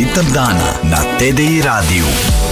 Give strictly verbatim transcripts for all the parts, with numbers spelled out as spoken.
Ritam dana na T D I radiju.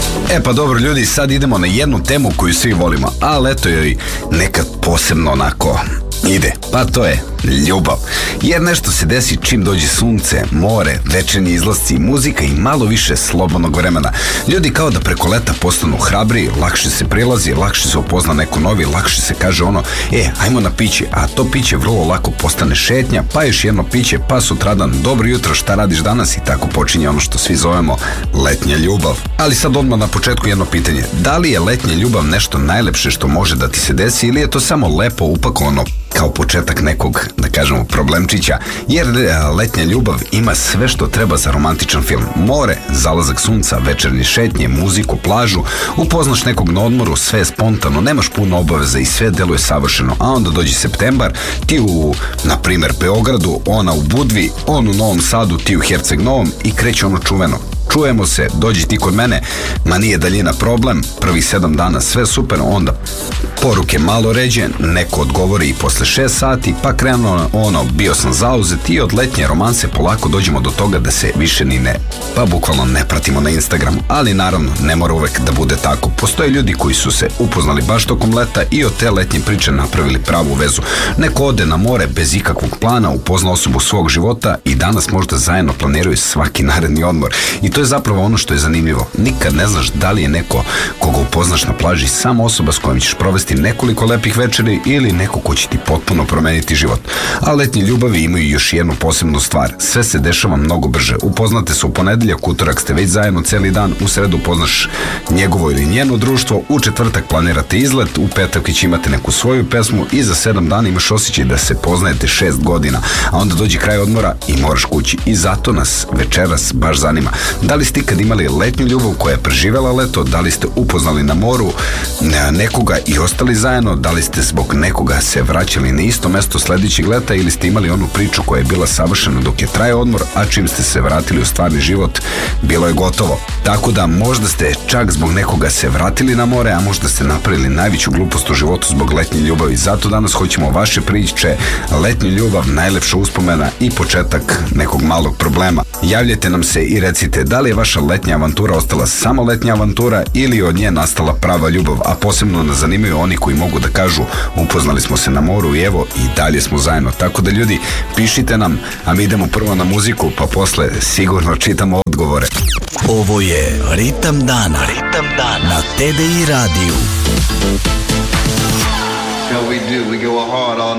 E pa dobro ljudi, sad idemo na jednu temu koju svi volimo, a leto joj nekad posebno onako ide, pa to je ljubav. Jer nešto se desi čim dođe sunce, more, večernji izlasci, muzika i malo više slobodnog vremena. Ljudi kao da preko leta postanu hrabri, lakše se prilazi, lakše se upozna neko novi, lakše se kaže ono, e, ajmo na piće, a to piće vrlo lako postane šetnja, pa još jedno piće, pa sutradan, dobro jutro, šta radiš danas, i tako počinje ono što svi zovemo letnja ljubav. Ali sad odmah na početku jedno pitanje, da li je letnja ljubav nešto najlepše što može da ti se desi ili je to samo lepo upakovano kao početak nekog, da kažemo, problemčića, jer letnja ljubav ima sve što treba za romantičan film. More, zalazak sunca, večernje šetnje, muziku, plažu, upoznaš nekog na odmoru, sve je spontano, nemaš puno obaveza i sve deluje savršeno, a onda dođe septembar, ti u, na primer, Beogradu, ona u Budvi, on u Novom Sadu, ti u Herceg Novom i kreće ono čuveno. Čujemo se, dođi ti kod mene, ma nije daljina problem, prvih sedam dana sve super, onda poruke malo ređe, neko odgovori i posle šest sati, pa krenuo ono, bio sam zauzet i od letnje romanse polako dođemo do toga da se više ni ne, pa bukvalno ne pratimo na Instagramu, ali naravno ne mora uvek da bude tako. Postoje ljudi koji su se upoznali baš tokom leta i od te letnje priče napravili pravu vezu. Neko ode na more bez ikakvog plana, upozna osobu svog života i danas možda zajedno planiraju svaki naredni odmor. I to je zapravo ono što je zanimljivo. Nikad ne znaš da li je neko koga upoznaš na plaži samo osoba s kojom ćeš provesti nekoliko lepih večeri ili neko ko će ti potpuno promeniti život. A letnje ljubavi imaju još jednu posebnu stvar. Sve se dešava mnogo brže. Upoznate se u ponedeljak, utorak ste već zajedno celi dan, u sredu upoznaš njegovo ili njeno društvo, u četvrtak planirate izlet, u petak već imate neku svoju pesmu i za sedam dana imaš osjećaj da se poznajete šest godina, a onda dođe kraj odmora i moraš kući. I zato nas večeras baš zanima. Da li ste ikad imali letnju ljubav koja je preživela leto, da li ste upoznali na moru nekoga i ostali zajedno, da li ste zbog nekoga se vraćali na isto mesto sledećeg leta ili ste imali onu priču koja je bila savršena dok je trajao odmor, a čim ste se vratili u stvarni život, bilo je gotovo. Tako da možda ste čak zbog nekoga se vratili na more, a možda ste napravili najveću glupost u životu zbog letnje ljubavi. Zato danas hoćemo vaše priče, letnju ljubav, najlepša uspomena i početak nekog malog problema. Javljajte nam se i recite da li je vaša letnja avantura ostala samo letnja avantura ili od nje nastala prava ljubav, a posebno nas zanimaju oni koji mogu da kažu upoznali smo se na moru i evo i dalje smo zajedno. Tako da ljudi, pišite nam, a mi idemo prvo na muziku, pa posle sigurno čitamo odgovore. Ovo je Ritam dana, Ritam dana na T D I radiju.